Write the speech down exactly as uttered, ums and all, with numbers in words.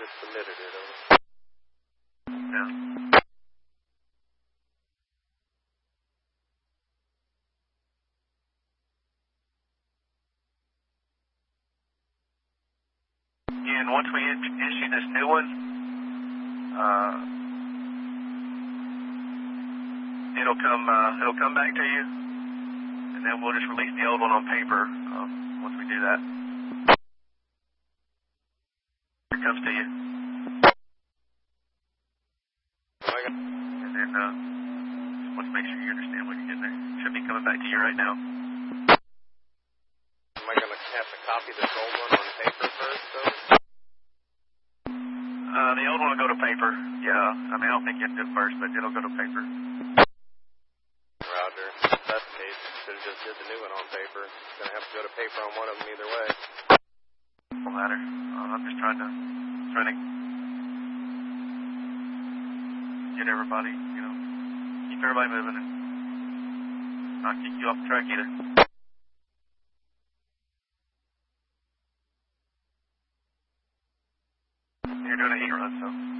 submitted it, over. Yeah. And once we issue this new one, uh, it'll come, uh, it'll come back to you, and then we'll just release the old one on paper um, once we do that. It comes to you. And then, uh, just want to make sure you understand when you get there. Should be coming back to you right now. Am I going to have to copy this old one on paper first, though? Uh, the old one will go to paper. Yeah, I mean, I don't think you have to do it first, but it'll go to paper. Roger. If that's the case, should have just did the new one on paper. Going to have to go to paper on one of them either way. No matter. Uh, I'm just trying to, trying to get everybody, you know, keep everybody moving and not keep you off the track either. You're doing a heat run, so.